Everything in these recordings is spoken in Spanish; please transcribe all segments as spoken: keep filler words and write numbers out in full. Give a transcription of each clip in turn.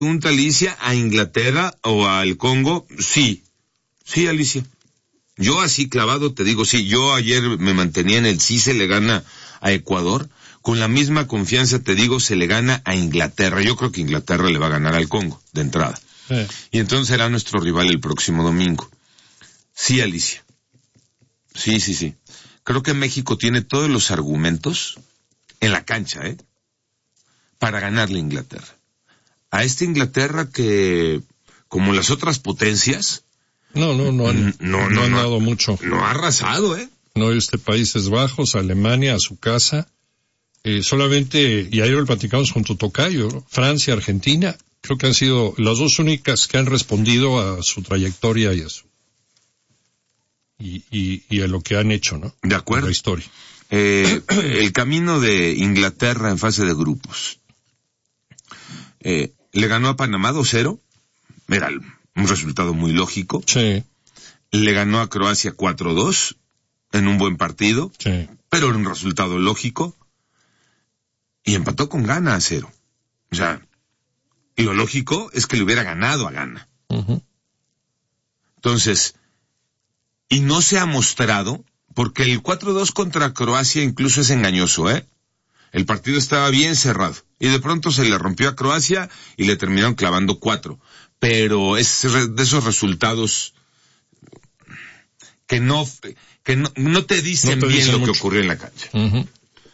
pregunta Alicia, ¿a Inglaterra o al Congo? Sí, sí, Alicia. Yo así clavado te digo, sí, yo ayer me mantenía en el sí se le gana a Ecuador. Con la misma confianza te digo, se le gana a Inglaterra. Yo creo que Inglaterra le va a ganar al Congo, de entrada. Sí. Y entonces será nuestro rival el próximo domingo. Sí, Alicia. Sí, sí, sí. Creo que México tiene todos los argumentos en la cancha, ¿eh? Para ganarle a Inglaterra. A esta Inglaterra que, como las otras potencias... No, no, no han, no, no, no han no, dado mucho. No ha arrasado, ¿eh? No, este Países Bajos, Alemania, a su casa... Eh, solamente, y ayer lo platicamos con tu tocayo, ¿no? Francia, Argentina, creo que han sido las dos únicas que han respondido a su trayectoria y a su, y, y, y a lo que han hecho, ¿no? De acuerdo. La historia. Eh, el camino de Inglaterra en fase de grupos. Eh, le ganó a Panamá dos cero, era un resultado muy lógico. Sí. Le ganó a Croacia cuatro dos, en un buen partido. Sí. Pero era un resultado lógico. Y empató con Ghana a cero. O sea, y lo lógico es que le hubiera ganado a Ghana. Uh-huh. Entonces, y no se ha mostrado, porque el cuatro dos contra Croacia incluso es engañoso, ¿eh? El partido estaba bien cerrado. Y de pronto se le rompió a Croacia y le terminaron clavando cuatro. Pero es de esos resultados que no, que no, no te dicen no te bien dicen lo mucho. Que ocurrió en la cancha. Uh-huh.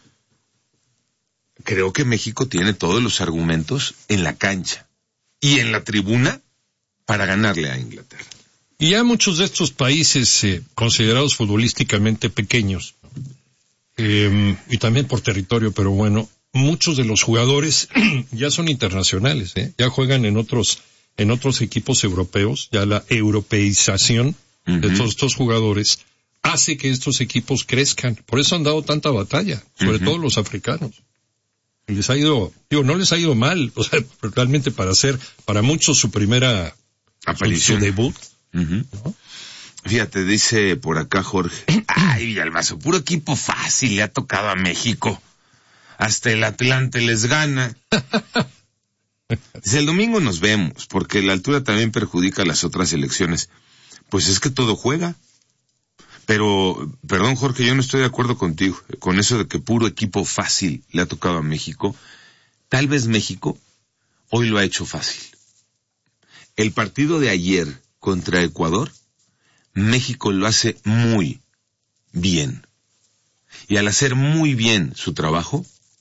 Creo que México tiene todos los argumentos en la cancha y en la tribuna para ganarle a Inglaterra. Y ya muchos de estos países eh, considerados futbolísticamente pequeños, eh, y también por territorio, pero bueno, muchos de los jugadores ya son internacionales, ¿eh? Ya juegan en otros, en otros equipos europeos, ya la europeización uh-huh. de todos estos jugadores hace que estos equipos crezcan. Por eso han dado tanta batalla, sobre uh-huh. todo los africanos. Les ha ido, digo, no les ha ido mal, o sea, realmente para hacer, para muchos su primera aparición, su, su debut. Uh-huh. ¿No? Fíjate, dice por acá Jorge, ay, Villalbazo, puro equipo fácil le ha tocado a México. Hasta el Atlante les gana. Dice, el domingo nos vemos, porque la altura también perjudica a las otras selecciones. Pues es que todo juega. Pero, perdón Jorge, yo no estoy de acuerdo contigo, con eso de que puro equipo fácil le ha tocado a México. Tal vez México hoy lo ha hecho fácil. El partido de ayer contra Ecuador, México lo hace muy bien. Y al hacer muy bien su trabajo,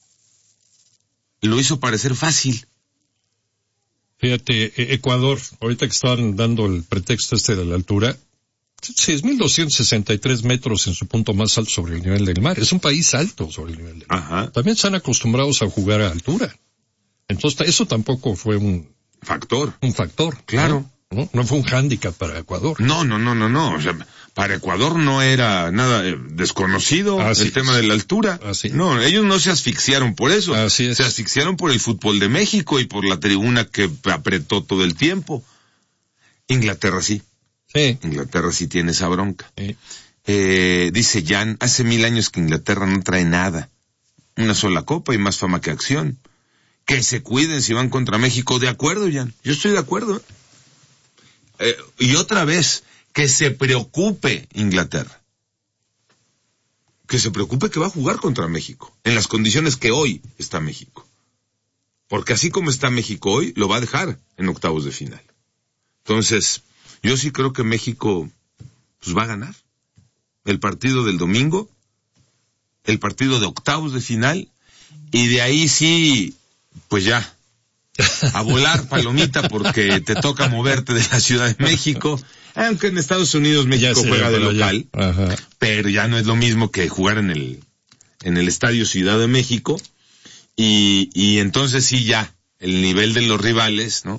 lo hizo parecer fácil. Fíjate, Ecuador, ahorita que estaban dando el pretexto este de la altura, seis mil doscientos sesenta y tres metros en su punto más alto sobre el nivel del mar. Es un país alto sobre el nivel del mar. Ajá. También están acostumbrados a jugar a altura. Entonces, eso tampoco fue un factor. Un factor. Claro. ¿No? No fue un hándicap para Ecuador. No, no, no, no, no. O sea, para Ecuador no era nada eh, desconocido Así el es. tema de la altura. Así no, ellos no se asfixiaron por eso. Así es. Se asfixiaron por el fútbol de México y por la tribuna que apretó todo el tiempo. Inglaterra sí. Sí. Inglaterra sí tiene esa bronca. Sí. Eh, dice Jan, hace mil años que Inglaterra no trae nada. Una sola copa y más fama que acción. Que se cuiden si van contra México. De acuerdo, Jan. Yo estoy de acuerdo. Eh, y otra vez, que se preocupe Inglaterra. Que se preocupe que va a jugar contra México. En las condiciones que hoy está México. Porque así como está México hoy, lo va a dejar en octavos de final. Entonces, yo sí creo que México pues va a ganar el partido del domingo, el partido de octavos de final, y de ahí sí, pues ya, a volar palomita porque te toca moverte de la Ciudad de México, aunque en Estados Unidos México sé, juega de local, ya. Pero ya no es lo mismo que jugar en el en el Estadio Ciudad de México, y, y entonces sí ya, el nivel de los rivales, ¿no?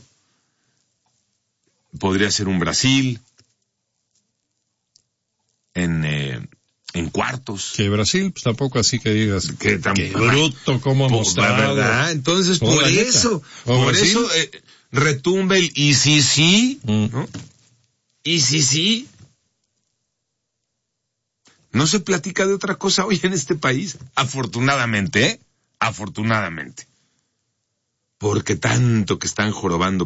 Podría ser un Brasil en eh, en cuartos. Que Brasil, pues tampoco así que digas. Que tan qué bruto como ha mostrado. ¿Verdad? Entonces, por eso, por Brasil? eso eh, retumba el y sí, sí, mm. ¿no? Y sí, sí. No se platica de otra cosa hoy en este país, afortunadamente, ¿eh? Afortunadamente. porque tanto que están jorobando